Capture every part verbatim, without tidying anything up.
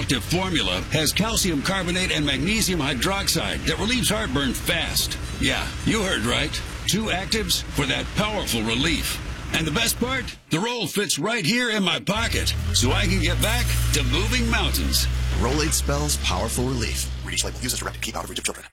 Active formula has calcium carbonate and magnesium hydroxide that relieves heartburn fast. Yeah, you heard right. Two Actives for that powerful relief. And the best part? The roll fits right here in my pocket, so I can get back to moving mountains. Rolade spells powerful relief. Read each label. Use as directed. Keep out of reach of children.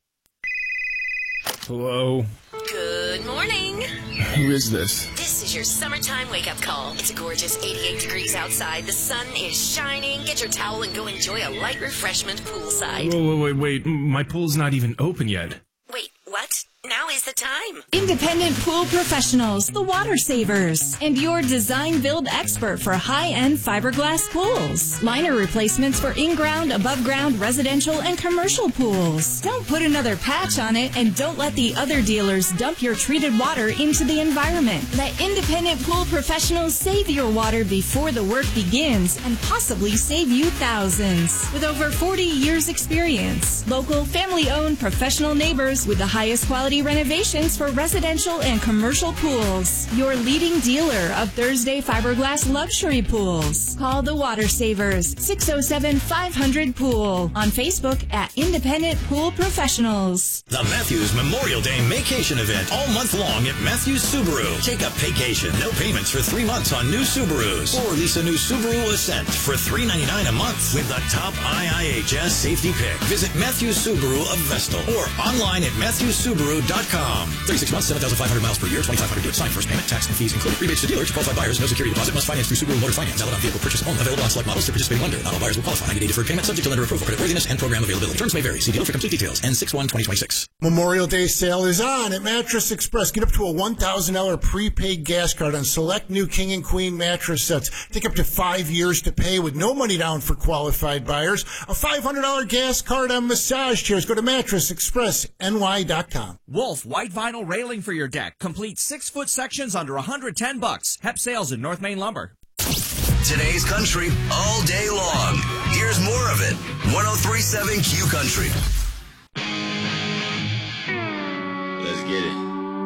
Hello? Good morning. Who is this? This is your summertime wake-up call. It's a gorgeous eighty-eight degrees outside. The sun is shining. Get your towel and go enjoy a light refreshment poolside. Whoa, wait, wait, wait. My pool's not even open yet. Wait, what? Now is the time. Independent pool professionals, the Water Savers, and your design-build expert for high-end fiberglass pools. Liner replacements for in-ground, above-ground, residential, and commercial pools. Don't put another patch on it, and don't let the other dealers dump your treated water into the environment. Let independent pool professionals save your water before the work begins and possibly save you thousands. With over forty years experience, local, family-owned, professional neighbors with the highest quality renovations for residential and commercial pools. Your leading dealer of Thursday fiberglass luxury pools. Call the Water Savers, six oh seven, five hundred, pool. On Facebook at Independent Pool Professionals. The Matthews Memorial Day Vacation Event all month long at Matthews Subaru. Take a vacation, no payments for three months on new Subarus. Or lease a new Subaru Ascent for three ninety-nine a month with the top I I H S safety pick. Visit Matthews Subaru of Vestal or online at matthews subaru dot com. thirty-six months, seven thousand five hundred miles per year, twenty-five hundred to assigned first payment, tax and fees included. Rebates to dealers, qualified buyers, no security deposit, must finance through Subaru Motor Finance. Valid on vehicle purchase only. Available on select models to participating lender. Not all buyers will qualify. ninety day deferred payment subject to lender approval. Creditworthiness and program availability. Terms may vary. See dealer for complete details. N six one twenty twenty-six. Memorial Day sale is on at Mattress Express. Get up to a one thousand dollars prepaid gas card on select new King and Queen mattress sets. Take up to five years to pay with no money down for qualified buyers. A five hundred dollars gas card on massage chairs. Go to mattress express n y dot com. Wolf white vinyl railing for your deck. Complete six-foot sections under one hundred ten bucks. Hep sales in North Main Lumber. Today's country all day long. Here's more of it. one oh three point seven Q Country.